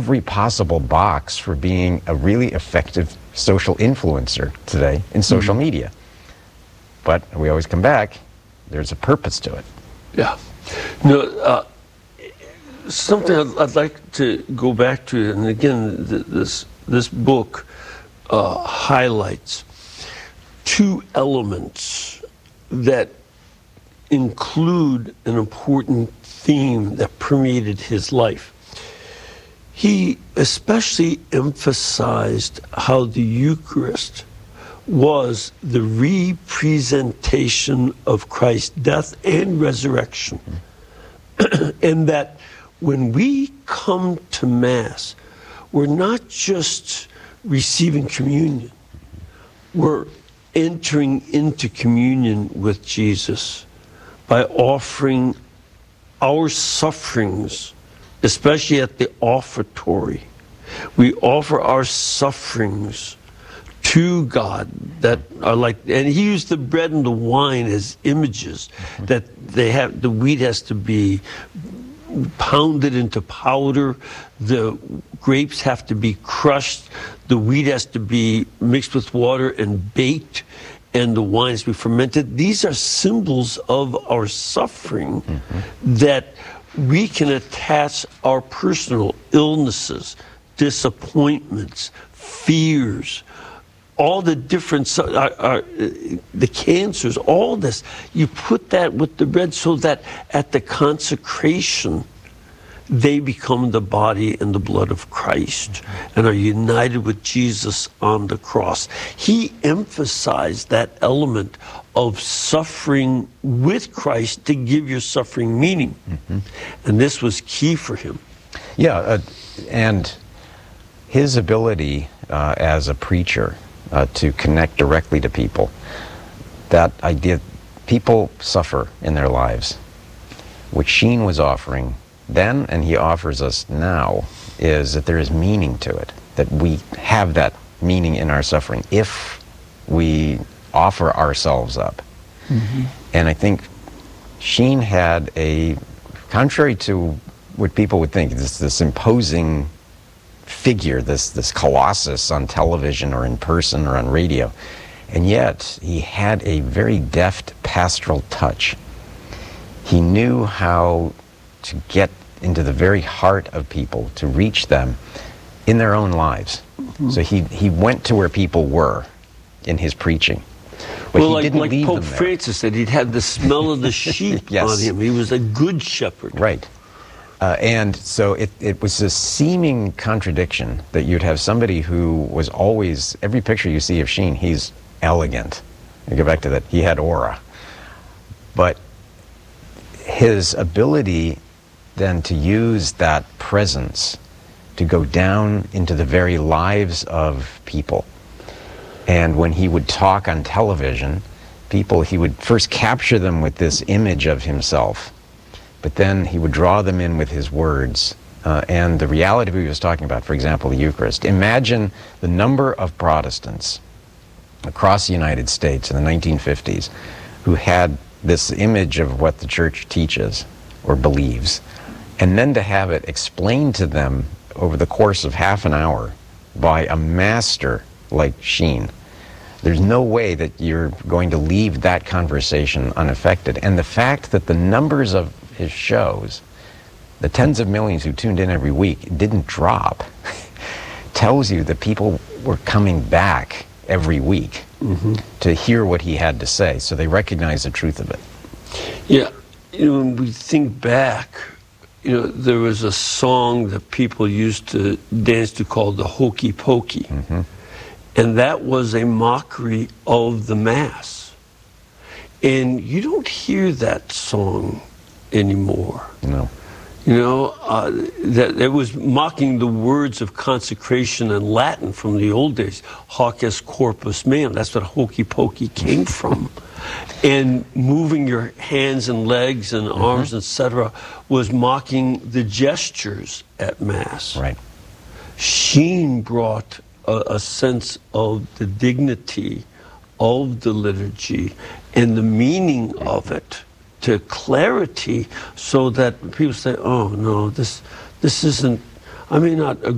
every possible box for being a really effective social influencer today in social media. But we always come back, there's a purpose to it. Yeah. No, something I'd like to go back to, and again, this book highlights two elements that include an important theme that permeated his life. He especially emphasized how the Eucharist was the representation of Christ's death and resurrection. And that when we come to Mass, we're not just receiving communion, we're entering into communion with Jesus by offering our sufferings, especially at the offertory. We offer our sufferings to God that are like, and he used the bread and the wine as images, that they have, the wheat has to be pounded into powder, the grapes have to be crushed, the wheat has to be mixed with water and baked, and the wine has to be fermented. These are symbols of our suffering that we can attach our personal illnesses, disappointments, fears, all the different, the cancers, all this. You put that with the bread so that at the consecration, they become the body and the blood of Christ and are united with Jesus on the cross. He emphasized that element of suffering with Christ to give your suffering meaning. And this was key for him. Yeah, and his ability as a preacher to connect directly to people, that idea, people suffer in their lives. What Sheen was offering then, and he offers us now, is that there is meaning to it, that we have that meaning in our suffering if we offer ourselves up. And I think Sheen had a, contrary to what people would think, this imposing figure, this colossus on television or in person or on radio, and yet he had a very deft pastoral touch. He knew how to get into the very heart of people, to reach them in their own lives. So he went to where people were in his preaching. But Well, he didn't like leave Pope them there. Francis said, he'd had the smell of the sheep Yes. on him. He was a good shepherd. Right. And so it was a seeming contradiction that you'd have somebody who was always, every picture you see of Sheen, he's elegant. You go back to that, he had aura. But his ability then to use that presence to go down into the very lives of people. And when he would talk on television, people, he would first capture them with this image of himself, but then he would draw them in with his words and the reality he was talking about, for example, the Eucharist. Imagine the number of Protestants across the United States in the 1950s who had this image of what the church teaches or believes, and then to have it explained to them over the course of half an hour by a master like Sheen. There's no way that you're going to leave that conversation unaffected. And the fact that the numbers of his shows, the tens of millions who tuned in every week, didn't drop, tells you that people were coming back every week to hear what he had to say. So they recognize the truth of it. Yeah, when we think back, there was a song that people used to dance to called the Hokey Pokey. And that was a mockery of the Mass. And you don't hear that song anymore. No. That it was mocking the words of consecration in Latin from the old days. Hoc est corpus meum. That's what hokey pokey came from. And moving your hands and legs and arms, etc., was mocking the gestures at Mass. Right. Sheen brought a sense of the dignity of the liturgy and the meaning of it to clarity, so that people say, oh no, this isn't, I may not agree